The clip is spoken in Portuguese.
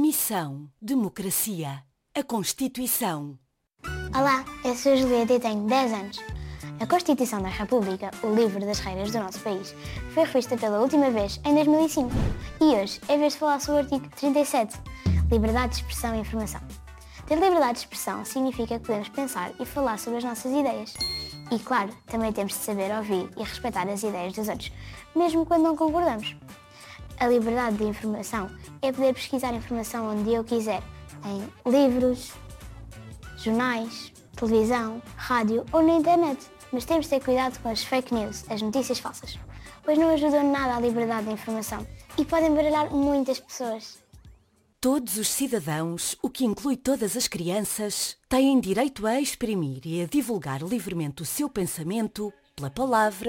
Missão Democracia. A Constituição. Olá, eu sou a Julieta e tenho 10 anos. A Constituição da República, o livro das regras do nosso país, foi revista pela última vez em 2005. E hoje é vez de falar sobre o artigo 37, Liberdade de Expressão e Informação. Ter liberdade de expressão significa que podemos pensar e falar sobre as nossas ideias. E, claro, também temos de saber ouvir e respeitar as ideias dos outros, mesmo quando não concordamos. A liberdade de informação é poder pesquisar informação onde eu quiser, em livros, jornais, televisão, rádio ou na internet. Mas temos de ter cuidado com as fake news, as notícias falsas, pois não ajudam nada à liberdade de informação e podem baralhar muitas pessoas. Todos os cidadãos, o que inclui todas as crianças, têm direito a exprimir e a divulgar livremente o seu pensamento pela palavra,